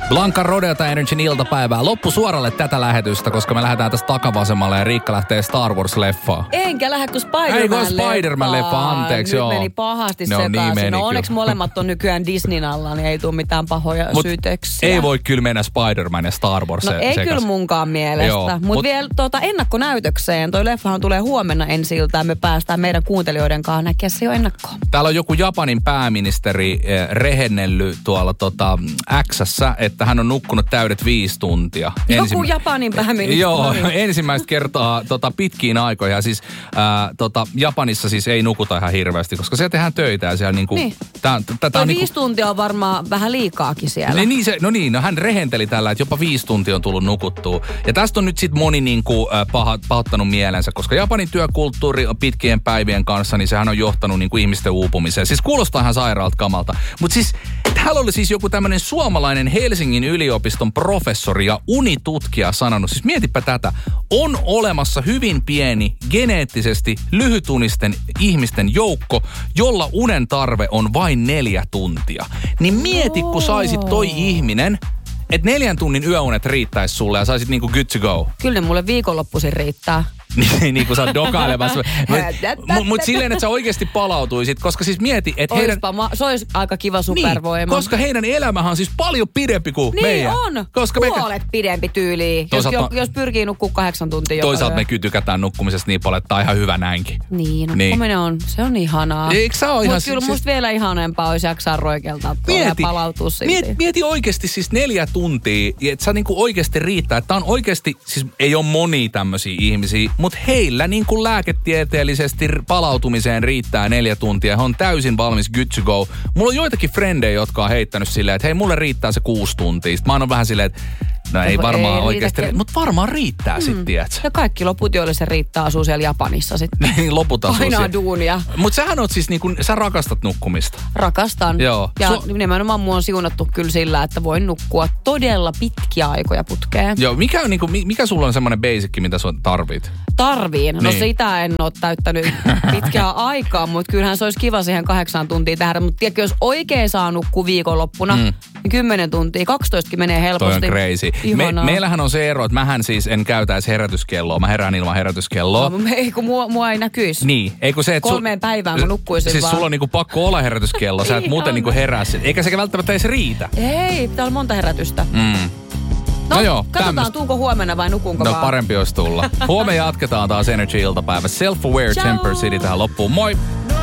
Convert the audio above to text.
Blanca Rodeota Energyn iltapäivää. Loppu suoralle tätä lähetystä, koska me lähdetään tästä takavasemmalle ja Riikka lähtee Star Wars-leffaan. Enkä lähde kuin Spider-Man-leffa, anteeksi, nyt joo. meni pahasti No, sekaisin. niin No onneksi molemmat on nykyään Disneyn alla, niin ei tule mitään pahoja syytöksiä. Ei voi kyllä mennä Spider-Man ja Star Wars No ei sekas. kyllä munkaan mielestä. Mutta vielä ennakkonäytökseen. Toi leffahan tulee huomenna ensi-iltaan. Me päästään meidän kuuntelijoiden kanssa näkemään se jo ennakkoon. Täällä on joku Japanin pääministeri rehennellyt tuolla X:ssä, että hän on nukkunut täydet 5 tuntia. Joku Japanin pääministeri. Joo, ensimmäistä kertaa pitkiin aikoihin. Ja siis Japanissa siis ei nukuta ihan hirveästi, koska siellä tehdään töitä ja siellä niinku... Niin. Toi 5 tuntia on varmaan vähän liikaakin siellä. No hän rehenteli tällä, että jopa 5 tuntia on tullut nukuttua. Ja tästä on nyt sit moni niinku pahoittanut mielensä, koska Japanin työkulttuuri on pitkien päivien kanssa, niin sehän on johtanut niinku ihmisten uupumiseen. Siis kuulostaa ihan sairaalta kamalta. Mutta siis täällä oli siis joku tämmöinen suomalainen Helsingin yliopiston professori ja unitutkija sanonut, siis mietipä tätä, on olemassa hyvin pieni geneettisesti lyhytunisten ihmisten joukko, jolla unen tarve on vain 4 tuntia. Niin mieti, kun saisit toi ihminen, että 4 tunnin yöunet riittäisi sulle ja saisit niinku good to go. Kyllä ne mulle viikonloppuisin riittää. Niin kuin sä oot dokailemassa. Mutta silleen, että sä oikeasti palautuisit, koska siis mieti, että heidän... Se olisi aika kiva supervoima. Niin, koska heidän elämähän on siis paljon pidempi kuin niin meidän. On, koska puolet pidempi tyyliin, jos pyrkii nukkuu 8 tuntia. Toisaalta me tykätään nukkumisesta niin paljon, että tää on ihan hyvä näinkin. Niin, nukkuminen se on ihanaa. Eikö sä ole ihan... Mutta kyllä musta vielä ihanempaa olisi jaksaa roikeltaa ja palautua silti. Mieti oikeasti siis 4 tuntia, että sä niinku oikeasti riittää. Että tää on oikeasti, siis ei ole monia tämmöisiä ihmisiä, mutta heillä niin kuin lääketieteellisesti palautumiseen riittää 4 tuntia. He on täysin valmis good to go. Mulla on joitakin frendejä, jotka on heittänyt silleen, että hei, mulle riittää se 6 tuntia. Sitten mä oon vähän silleen, että no ei varmaan oikeasti, mutta varmaan riittää sitten, tiedätkö? Ja kaikki loput, joille se riittää, asuu siellä Japanissa sitten. Niin, loput asuu siellä. Aina duunia. Mutta sähän oot siis niinku, sä rakastat nukkumista. Rakastan. Joo. Ja nimenomaan mua on siunattu kyllä sillä, että voin nukkua todella pitkiä aikoja putkeen. Joo, mikä sulla on semmoinen basic, mitä sä tarvit? Tarviin. No niin. Sitä en ole täyttänyt pitkää aikaa, mutta kyllähän se olisi kiva siihen 8 tuntia tehdä. Mutta tiedätkö, jos oikein saa nukkua viikonloppuna, niin 10 tuntia, 12 menee helposti. Toi on crazy. Meillähän on se ero, että mähän siis en käytä edes herätyskelloa. Mä herään ilman herätyskelloa. No, ei kun mua ei näkyisi. Niin. Eikö se, että 3 päivään mä nukkuisin siis vaan. sulla on niinku pakko olla herätyskello. Sä et muuten niinku herää. Eikä se välttämättä edes riitä. Ei, pitää olla monta herätystä. No joo, katsotaan, tuunko huomenna vai nukunko vaan? No parempi olisi tulla. Huomenna jatketaan taas Energy-iltapäivä. Self-Aware Temper City tähän loppuun. Moi!